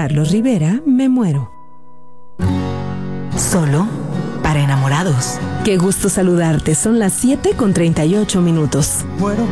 Carlos Rivera, Me Muero. Solo para enamorados. Qué gusto saludarte. Son las 7:38. Muero